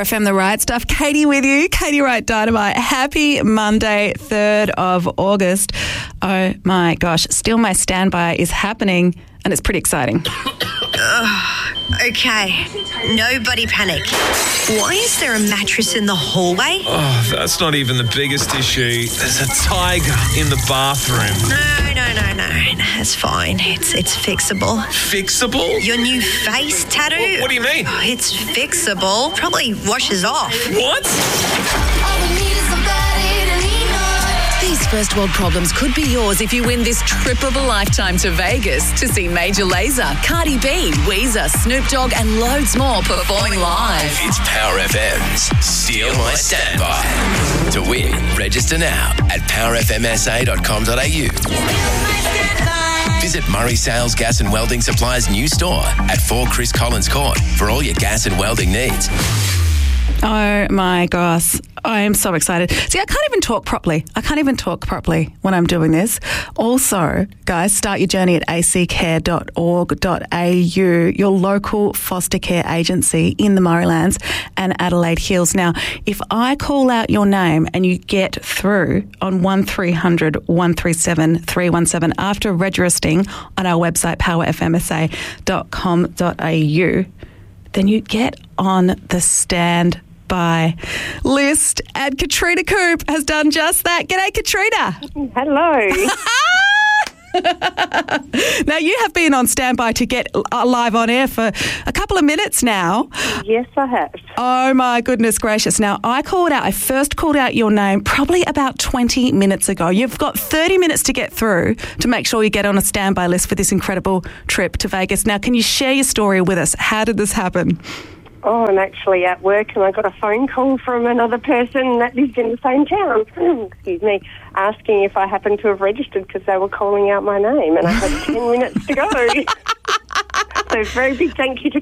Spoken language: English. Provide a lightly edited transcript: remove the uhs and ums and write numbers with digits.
FM, the right stuff. Katie with you. Katie Wright Dynamite. Happy Monday, 3rd of August. Oh my gosh. Still My Standby is happening and it's pretty exciting. Okay, nobody panic. Why is there a mattress in the hallway? Oh, that's not even the biggest issue. There's a tiger in the bathroom. No. It's fine. It's fixable. Fixable? Your new face tattoo? What do you mean? It's fixable. Probably washes off. What? These first world problems could be yours if you win this trip of a lifetime to Vegas to see Major Lazer, Cardi B, Weezer, Snoop Dogg and loads more performing live. It's Power FM's Steal My Standby. To win, register now at powerfmsa.com.au. Visit Murray Sales Gas and Welding Supplies' new store at 4 Chris Collins Court for all your gas and welding needs. Oh my gosh. I am so excited. See, I can't even talk properly. When I'm doing this. Also, guys, start your journey at acare.org.au, your local foster care agency in the Murraylands and Adelaide Hills. Now, if I call out your name and you get through on 1300 137 317 after registering on our website, powerfmsa.com.au, then you get on the standby list. And Katrina Coop has done just that. G'day, Katrina. Hello. Now, you have been on standby to get live on air for a couple of minutes now. Yes, I have. Oh, my goodness gracious. Now, I first called out your name probably about 20 minutes ago. You've got 30 minutes to get through to make sure you get on a standby list for this incredible trip to Vegas. Now, can you share your story with us? How did this happen? Oh, I'm actually at work and I got a phone call from another person that lives in the same town, excuse me, asking if I happened to have registered because they were calling out my name and I had 10 minutes to go. So very big thank you to